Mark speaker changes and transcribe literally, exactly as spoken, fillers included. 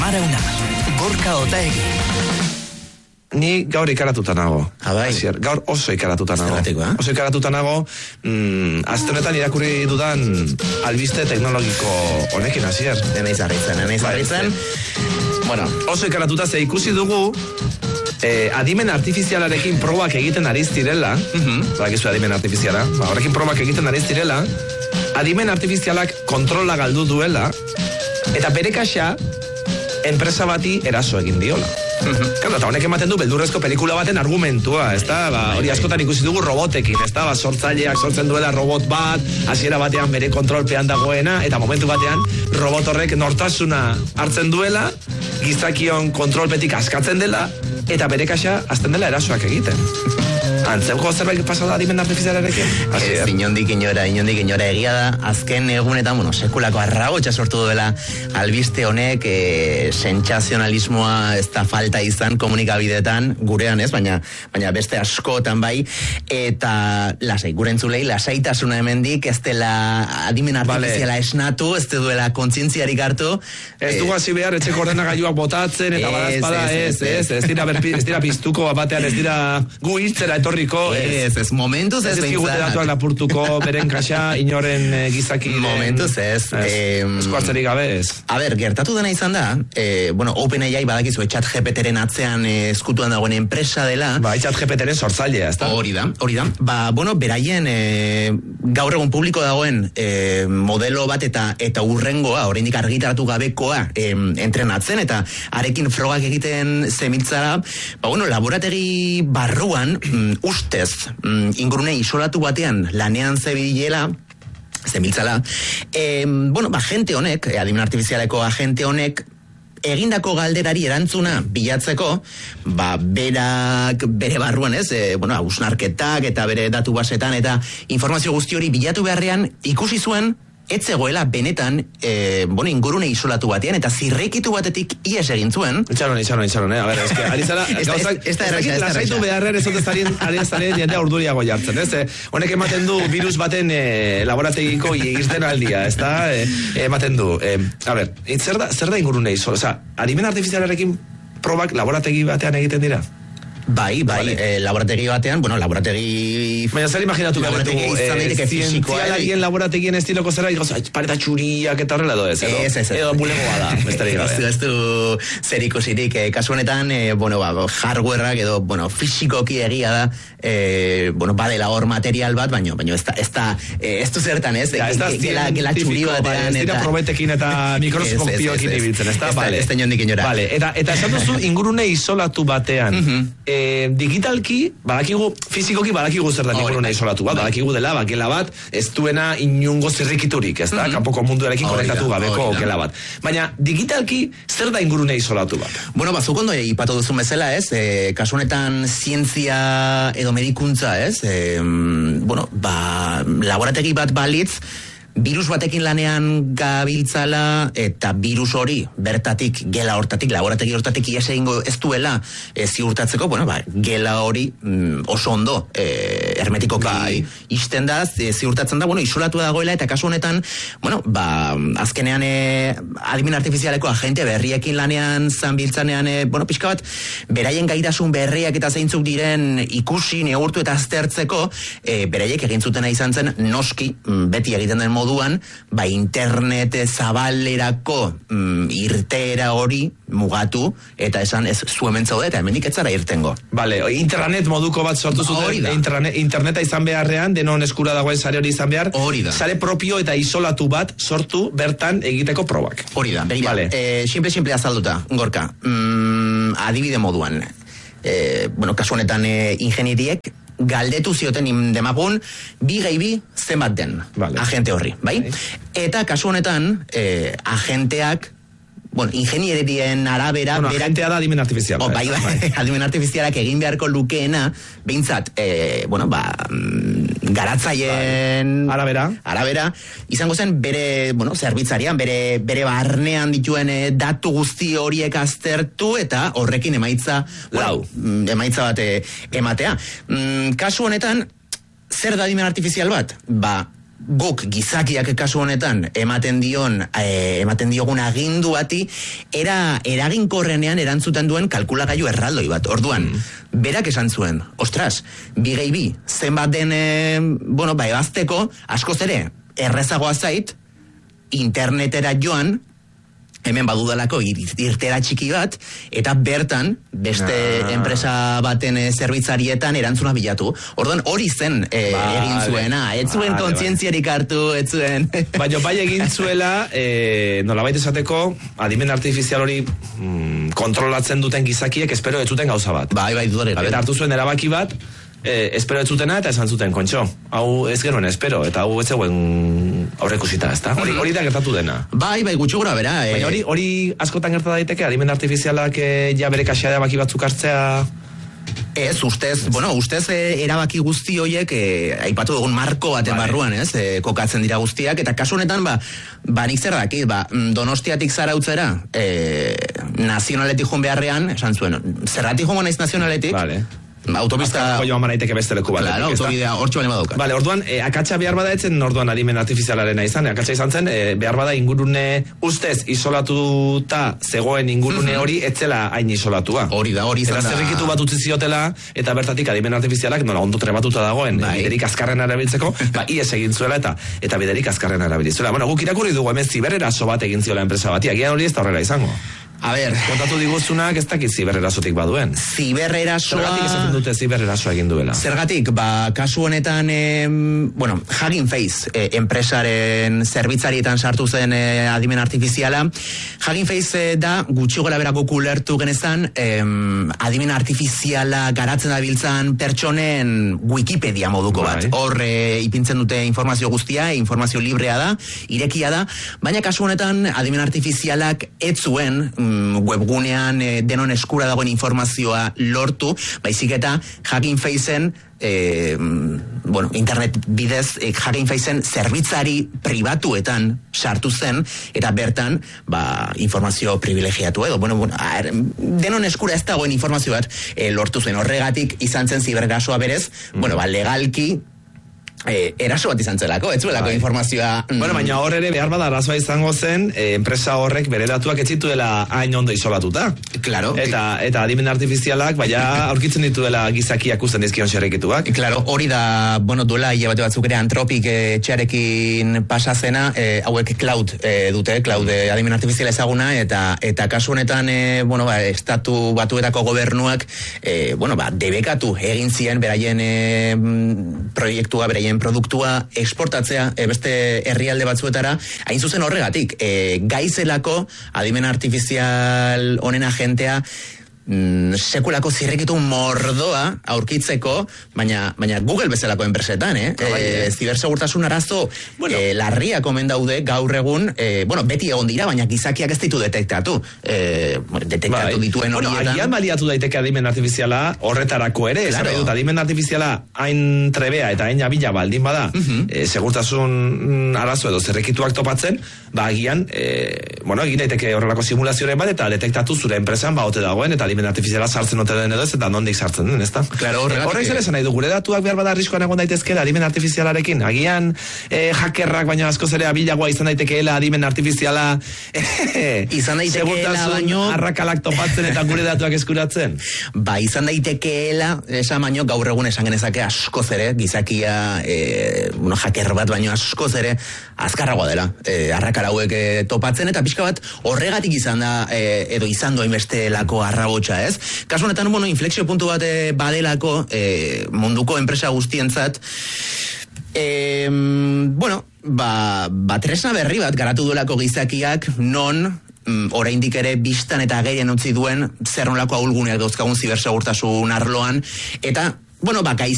Speaker 1: Amarauna, Gorka Otaegi.
Speaker 2: Ni gaur ikaratuta nago.
Speaker 3: Abai.
Speaker 2: Asier, gaur oso ikaratuta nago.
Speaker 3: Zergatik, eh?
Speaker 2: Oso ikaratuta nago, mm, azte honetan irakurri dudan albiste teknologiko honekin, Asier.
Speaker 3: Denei zarritzen, denei zarritzen. Bueno,
Speaker 2: oso ikaratuta ze ikusi dugu, eh, adimen artifizialarekin probak egiten ari zirela, uh-huh. Bakizu adimen artifiziala, ba, horrekin probak egiten ari zirela, adimen artifizialak kontrola galdu duela, eta bere kaxa, enpresa bati eraso egin diola. Claro, eta honek ematen du beldurrezko pelikula baten argumentua, ez da? Ba, hori askotan ikusi dugu robotekin, ez da? Ba, sortzaileak sortzen duela robot bat, hasiera batean bere kontrolpean dagoena, eta momentu batean robot horrek nortasuna hartzen duela, gizakion kontrolpetik askatzen dela, eta bere kaxa azten dela erasoak egiten. Antzeuko zerbait pasada adimen artifizialarekin?
Speaker 3: Ez, inondik inora, inondik inora egia da, azken egunetan, bueno, sekulako arragotxa sortu duela albiste honek, e, sentsazionalismoa ez da falta izan komunikabidetan, gurean ez, baina, baina beste askotan bai, eta lasai, gure entzulei, lasaitasuna hemendik, ez dela adimen artifiziala vale. Esnatu, ez duela kontzientziarik hartu.
Speaker 2: Ez dugu hasi behar, etxeko ordenagailuak botatzen, eta badazpada, ez, ez, ez, ez dira, berpi, ez dira piztuko batean, ez dira gu hiltzera etorriko,
Speaker 3: ez, ez, momentuz ez.
Speaker 2: Ez ezkigute datuak lapurtuko, beren kaxa, inoren e, gizaki.
Speaker 3: Momentuz ez.
Speaker 2: Eskuartzerik gabe ez.
Speaker 3: A ber, gertatu dena izan da, e, bueno, OpenAI badakizu, chat G P T-ren atzean e, eskutuan dagoen enpresa dela.
Speaker 2: Ba, chat G P T-ren sortzailea, ez da?
Speaker 3: Hori da, hori da. Ba, bueno, beraien e, gaur egun publiko dagoen e, modelo bat eta eta urrengoa, oraindik argitaratu gabekoa e, entrenatzen, eta arekin frogak egiten zebiltzara, ba, bueno, laborategi barruan, mm, ustez, mm, ingurune isolatu batean lanean zebilela, zebiltzala, e, bueno, ba, agente honek, e, adimen artifizialeko agente honek, egindako galderari erantzuna bilatzeko, ba, berak, bere barruan ez, e, bueno, hausnarketak eta bere datu basetan eta informazio guzti hori bilatu beharrean ikusi zuen, etzegoela benetan, e, bueno, ingurune isolatu batean, eta zirrikitu batetik ies egin zuen.
Speaker 2: Itxaron, itxaron, itxaron, eh? A ver, es que, ari zara, gauzak, ez da lasaitu beharren ez dut zarien, ari zarien jendea urduriago jartzen, ez? Honek ematen du virus baten e, laborategiko irten aldia, ez da? E, ematen du, e, a ver, zer da, zer da ingurune isolatu? Osa, adimen artifizialarekin probak laborategi batean egiten dira?
Speaker 3: Bai, bai, vale. eh, laborategi batean, bueno, laborategi...
Speaker 2: Baina zer imaginatu behar dugu, eh, zientzialagien laborategien estiloko zera, digoz, pareta txuriak eta horrela doez, edo,
Speaker 3: ez, ez, ez.
Speaker 2: edo bulegoa da, besterik gabe.
Speaker 3: Ez du zer ikusirik, eh, kasu honetan, eh, bueno, ba, hardwareak edo, bueno, fisikoki egia da, eh, bueno, badela hor material bat, baina, baina ez da, ez da, eh, ez du zertan, ez,
Speaker 2: ja, ez da
Speaker 3: gela txuri batean,
Speaker 2: ez dira probetekin eta mikroskopioekin ibiltzen, ez da,
Speaker 3: vale. Ez da niondik inora.
Speaker 2: Vale, eta, eta esan duzu ingurune isolatu batean, E, digitalki, badakigu, fizikoki badakigu zer da oh, ingurune isolatu bat, badakigu dela, bakela bat, ez duena inungo zirrikiturik, ez da, mm-hmm. kanpoko munduarekin oh, konektatu gabeko okela bat. Baina, digitalki, zer da ingurune isolatu bat?
Speaker 3: Bueno, bazuk ondo ipatu duzun bezala, ez, e, kasu honetan zientzia edo medikuntza, ez, e, bueno, ba, laborategi bat balitz, virus batekin lanean gabiltzala eta virus hori bertatik, gela hortatik, laborategi hortatik ies egingo ez duela e, ziurtatzeko, bueno, ba, gela hori mm, oso ondo e, hermetikoki bai. Isten da, e, ziurtatzen da, bueno, isolatu dagoela eta kasu honetan, bueno, ba, azkenean e, adimen artifizialeko agente berriekin lanean zanbiltzanean, e, bueno, pixka bat, beraien gaitasun berriak eta zeintzuk diren ikusi, neurtu eta aztertzeko, e, beraiek egin zutena izan zen, noski, beti egiten den modu duan, ba, internet zabalerako mm, irteera hori mugatu, eta esan ez zuemen zaude, eta hemenik etzara irtengo.
Speaker 2: Vale, intranet moduko bat sortu zuten, internet, interneta izan beharrean, denon eskura dagoen sare hori izan behar, sare propio eta isolatu bat sortu bertan egiteko probak.
Speaker 3: Hori da, begira, vale. eh, simple-simple azalduta, Gorka, mm, adibide moduan, eh, bueno, kasu honetan eh, ingenieriek, galdetu zioten demagun bi gehi bi zenbat den vale. Agente horri, bai? bai? Eta kasu honetan, eh, agenteak, bueno, ingenierien arabera...
Speaker 2: Bueno, berak, agentea da adimen artifiziala.
Speaker 3: Oh, bai, bai, adimen artifizialak egin beharko lukeena, behintzat, eh, bueno, ba, garatzaien...
Speaker 2: Bai. Arabera.
Speaker 3: Arabera, izango zen bere, bueno, zerbitzarian, bere, bere barnean dituen eh, datu guzti horiek aztertu, eta horrekin emaitza... Bueno, emaitza bat eh, ematea. Mm, kasu honetan, zer da adimen artifizial bat? Ba, guk gizakiak kasu honetan ematen dion eh, ematen diogun agindu bati era eraginkorrenean erantzuten duen kalkulagailu erraldoi bat. Orduan, mm. berak esan zuen, ostras, bi gehi bi, zenbat den eh, bueno, ba, ebazteko, askoz ere, errezagoa zait, internetera joan, hemen badudalako irtera txiki bat, eta bertan, beste ah. enpresa baten e, zerbitzarietan erantzuna bilatu. Orduan, hori zen e, vale. egin zuena. Ez zuen vale, kontzientziarik hartu, ez zuen.
Speaker 2: Baina, bai egin zuela, e, nolabait esateko, adimen artifizial hori mm, kontrolatzen duten gizakiek, espero ez zuten gauza bat.
Speaker 3: Bai, bai, dudare.
Speaker 2: Eta hartu zuen erabaki bat, Eh, espero ez zutena eta esan zuten, kontxo, hau ez genuen espero, eta hau ez zegoen aurreikusita, ezta? Hori, hori da gertatu dena.
Speaker 3: Bai, bai, gutxi gora, bera.
Speaker 2: Baina hori, hori askotan gerta daiteke, adimen artifizialak eh, ja bere kaxea erabaki batzuk hartzea...
Speaker 3: Ez, ustez, bueno, ustez eh, erabaki guzti hoiek eh, aipatu dugun marko baten vale. barruan, ez, eh, kokatzen dira guztiak, eta kasu honetan, ba, ba nik zer dakit, ba, Donostiatik Zarautzera, eh, nazionaletik joan beharrean, esan zuen, zerratik joan naiz nazionaletik,
Speaker 2: vale.
Speaker 3: autopista...
Speaker 2: joan manaiteke beste leku bat.
Speaker 3: Claro, autobidea hortxo bale badaukat.
Speaker 2: Vale, orduan, eh, akatsa behar bada etzen, orduan adimen artifizialarena izan, akatsa izan zen, eh, behar bada ingurune ustez isolatuta zegoen ingurune hori, etzela hain isolatua.
Speaker 3: Hori da, hori izan da.
Speaker 2: Eta zerrikitu bat utzi ziotela, eta bertatik adimen artifizialak, nola ondo trebatuta dagoen, bai. biderik azkarren erabiltzeko, ba, ies egin zuela, eta eta biderik azkarren erabilizuela. Bueno, guk irakurri dugu, hemen zibereraso bat egin ziola enpresa bati, agian hori ez da horrela izango.
Speaker 3: A ber,
Speaker 2: kontatu diguzunak ez dakit zibererasotik baduen.
Speaker 3: Zibererasoa...
Speaker 2: Zergatik esaten dute zibererasoa egin duela.
Speaker 3: Zergatik, ba, kasu honetan, eh, bueno, Hugging Face, eh, enpresaren zerbitzarietan sartu zen eh, adimen artifiziala. Hugging Face eh, da, gutxi gora berako kulertu genezan, eh, adimen artifiziala garatzen dabiltzan pertsonen Wikipedia moduko bat. Hor eh, ipintzen dute informazio guztia, informazio librea da, irekia da, baina kasu honetan adimen artifizialak ez zuen webgunean eh, denon eskura dagoen informazioa lortu, baizik eta Hugging Faceen eh, bueno, internet bidez eh, Hugging Faceen zerbitzari pribatuetan sartu zen, eta bertan ba, informazio privilegiatu edo bueno, bueno, ar, denon eskura ez dagoen informazio bat eh, lortu zen. Horregatik izan zen zibererasoa berez, mm. bueno, ba, legalki Eh, eraso bat izan zelako, ez zuelako informazioa...
Speaker 2: Mm. Bueno, baina hor ere behar bada arazoa izango zen, eh, enpresa horrek bere datuak ez zituela hain ondo isolatuta.
Speaker 3: Claro.
Speaker 2: Eta, eta adimen artifizialak, baina aurkitzen dituela gizakiak usten dizkion xerrekituak.
Speaker 3: Claro, hori da, bueno, duela ia bate batzuk ere Antropik eh, txarekin pasazena, eh, hauek cloud eh, dute, cloud eh, adimen artifiziala ezaguna, eta eta kasu honetan, eh, bueno, ba, estatu batuetako gobernuak, eh, bueno, ba, debekatu egin zien beraien eh, proiektua, beraien produktua exportatzea e, beste herrialde batzuetara, hain zuzen horregatik, e, gaizelako adimen artifizial honen agentea mm, sekulako zirrikitu mordoa aurkitzeko, baina, baina Google bezalako enpresetan, eh?
Speaker 2: Oh,
Speaker 3: e, zibersegurtasun arazo bueno. e, larria komen daude gaur egun, e, bueno, beti egon dira, baina gizakiak ez ditu detektatu. E, detektatu bai. dituen
Speaker 2: bueno,
Speaker 3: horietan.
Speaker 2: Agian baliatu daiteke adimen artifiziala horretarako ere, claro. Dut, adimen artifiziala hain trebea eta hain abila baldin bada, uh-huh. e, segurtasun arazo edo zerrekituak topatzen, ba agian, e, bueno, egin daiteke horrelako simulazioaren bat, eta detektatu zure enpresan ba ote dagoen, eta adimen artifiziala sartzen ote den edo ez, eta nondik sartzen den, ezta?
Speaker 3: Claro, horrek
Speaker 2: zer esan nahi du, gure datuak behar bada arriskoan egon daitezkeela adimen artifizialarekin, agian eh, hackerrak baino askoz ere abilagoa izan daitekeela adimen artifiziala
Speaker 3: izan daitekeela baino
Speaker 2: arrakalak topatzen eta gure datuak eskuratzen.
Speaker 3: Ba, izan daitekeela esan baino gaur egun esan genezake askoz ere, gizakia eh, bueno, hacker bat baino askoz ere azkarragoa dela, eh, arrakala hauek eh, topatzen, eta pixka bat horregatik izan da, eh, edo izan doa inbestelako arrabotsa, ez? Kasu honetan, bueno, inflexio puntu bat eh, badelako eh, munduko enpresa guztientzat, eh, bueno, ba, ba tresna berri bat garatu duelako gizakiak, non mm, oraindik ere bistan eta agerian utzi duen zer nolako ahulguneak dauzkagun zibersegurtasun arloan, eta, bueno, ba,